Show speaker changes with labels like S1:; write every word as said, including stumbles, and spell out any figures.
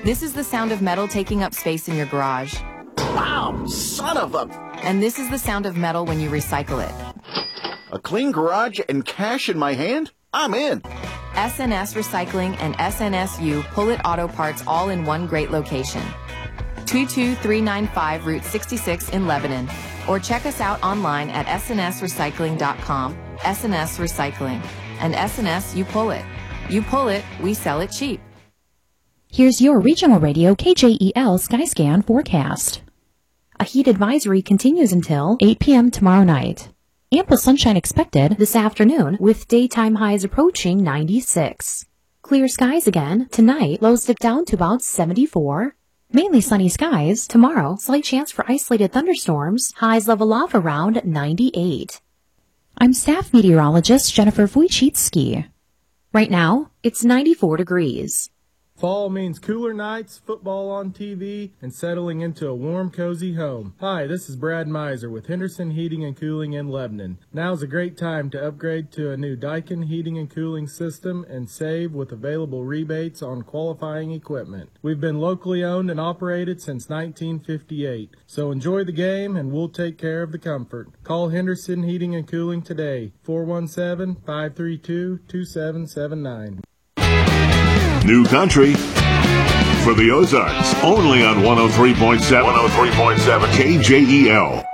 S1: This is the sound of metal taking up space in your garage.
S2: Wow, son of a...
S1: And this is the sound of metal when you recycle it.
S2: A clean garage and cash in my hand? I'm in.
S1: S N S Recycling and S N S U Pull-It Auto Parts all in one great location. two two three nine five Route sixty-six in Lebanon. Or check us out online at S N S recycling dot com. S N S Recycling. And S N S, you pull it. You pull it, we sell it cheap.
S3: Here's your regional radio K J E L Skyscan forecast. A heat advisory continues until eight p.m. tomorrow night. Ample sunshine expected this afternoon with daytime highs approaching ninety-six. Clear skies again tonight, lows dip down to about seventy-four. Mainly sunny skies tomorrow, slight chance for isolated thunderstorms, highs level off around ninety-eight. I'm staff meteorologist Jennifer Wojcicki. Right now, it's ninety-four degrees.
S4: Fall means cooler nights, football on T V, and settling into a warm, cozy home. Hi, this is Brad Miser with Henderson Heating and Cooling in Lebanon. Now's a great time to upgrade to a new Daikin heating and cooling system and save with available rebates on qualifying equipment. We've been locally owned and operated since nineteen fifty-eight, so enjoy the game and we'll take care of the comfort. Call Henderson Heating and Cooling today, four one seven, five three two, two seven seven nine.
S5: New country for the Ozarks, only on one oh three point seven. one oh three point seven K J E L.